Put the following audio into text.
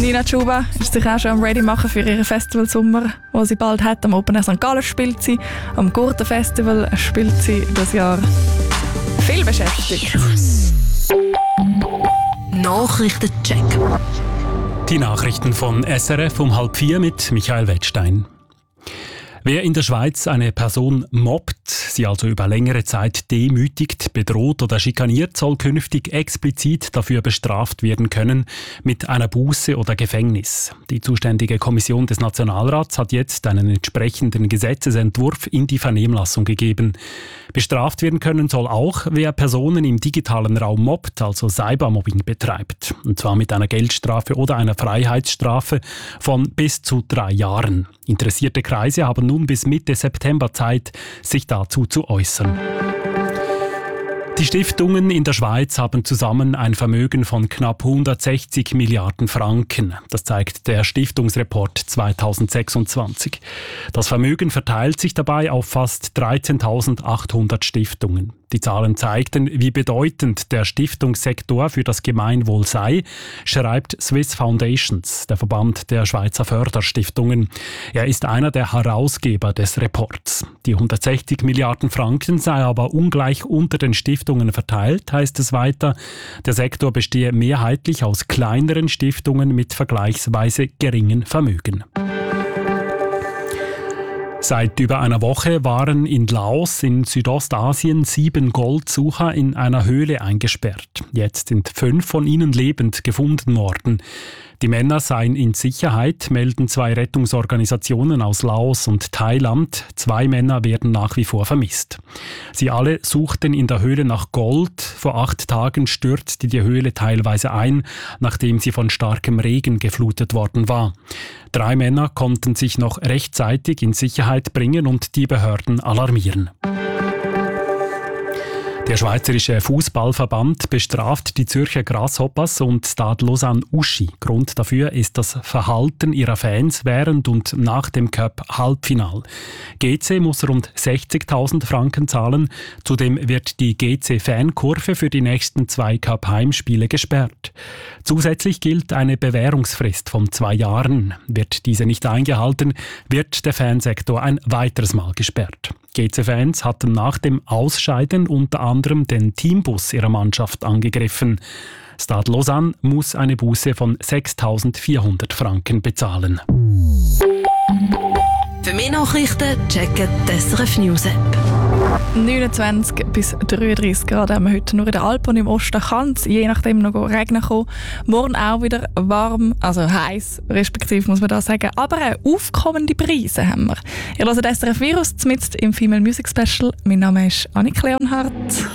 Nina Chuba ist sich auch schon am Ready machen für ihren Festival Sommer, wo sie bald hat. Am Open Air St. Gallen spielt sie, am Gurten Festival spielt sie das Jahr. Viel beschäftigt. Nachrichtencheck. Die Nachrichten von SRF um 3:30 mit Michael Wettstein. Wer in der Schweiz eine Person mobbt, sie also über längere Zeit demütigt, bedroht oder schikaniert, soll künftig explizit dafür bestraft werden können mit einer Buße oder Gefängnis. Die zuständige Kommission des Nationalrats hat jetzt einen entsprechenden Gesetzesentwurf in die Vernehmlassung gegeben. Bestraft werden können soll auch, wer Personen im digitalen Raum mobbt, also Cybermobbing betreibt. Und zwar mit einer Geldstrafe oder einer Freiheitsstrafe von bis zu 3 Jahren. Interessierte Kreise haben nun bis Mitte September Zeit, sich dazu zu äußern. Die Stiftungen in der Schweiz haben zusammen ein Vermögen von knapp 160 Milliarden Franken. Das zeigt der Stiftungsreport 2026. Das Vermögen verteilt sich dabei auf fast 13.800 Stiftungen. Die Zahlen zeigten, wie bedeutend der Stiftungssektor für das Gemeinwohl sei, schreibt Swiss Foundations, der Verband der Schweizer Förderstiftungen. Er ist einer der Herausgeber des Reports. Die 160 Milliarden Franken sei aber ungleich unter den Stiftungen verteilt, heißt es weiter. Der Sektor bestehe mehrheitlich aus kleineren Stiftungen mit vergleichsweise geringen Vermögen. Seit über einer Woche waren in Laos in Südostasien 7 Goldsucher in einer Höhle eingesperrt. Jetzt sind 5 von ihnen lebend gefunden worden. Die Männer seien in Sicherheit, melden 2 Rettungsorganisationen aus Laos und Thailand. 2 Männer werden nach wie vor vermisst. Sie alle suchten in der Höhle nach Gold. Vor 8 Tagen stürzte die Höhle teilweise ein, nachdem sie von starkem Regen geflutet worden war. 3 Männer konnten sich noch rechtzeitig in Sicherheit bringen und die Behörden alarmieren. Der Schweizerische Fußballverband bestraft die Zürcher Grasshoppers und Stade Lausanne Uschi. Grund dafür ist das Verhalten ihrer Fans während und nach dem Cup-Halbfinal. GC muss rund 60.000 Franken zahlen. Zudem wird die GC-Fankurve für die nächsten 2 Cup-Heimspiele gesperrt. Zusätzlich gilt eine Bewährungsfrist von 2 Jahren. Wird diese nicht eingehalten, wird der Fansektor ein weiteres Mal gesperrt. GC-Fans hatten nach dem Ausscheiden unter anderem den Teambus ihrer Mannschaft angegriffen. Stade Lausanne muss eine Buße von 6.400 Franken bezahlen. Für mehr Nachrichten checken die SRF News App. 29 bis 33 Grad haben wir heute nur in den Alpen und im Osten kann es je nachdem noch regnen kommen. Morgen auch wieder warm, also heiß, respektive muss man da sagen, aber auch aufkommende Preise haben wir. Ihr hört SRF Virus mitten im Female Music Special. Mein Name ist Annik Leonhardt.